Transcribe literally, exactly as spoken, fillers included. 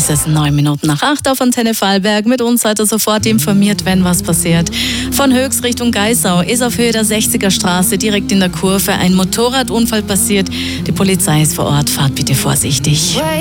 Es ist neun Minuten nach acht auf Antenne Vorarlberg. Mit uns seid ihr sofort informiert, wenn was passiert. Von Höchst Richtung Geisau ist auf Höhe der sechziger Straße direkt in der Kurve ein Motorradunfall passiert. Die Polizei ist vor Ort. Fahrt bitte vorsichtig.